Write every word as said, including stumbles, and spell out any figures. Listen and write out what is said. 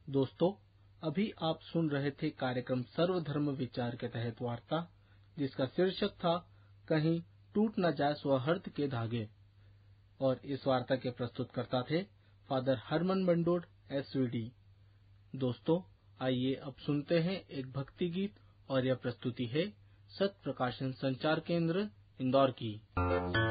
दोस्तों, अभी आप सुन रहे थे कार्यक्रम सर्वधर्म विचार के तहत वार्ता, जिसका शीर्षक था कहीं टूट न जाए सौहार्द के धागे। और इस वार्ता के प्रस्तुतकर्ता थे फादर हरमन बंडोड एसवीडी। दोस्तों, आइए अब सुनते हैं एक भक्ति गीत, और यह प्रस्तुति है सत्य प्रकाशन संचार केंद्र इंदौर की।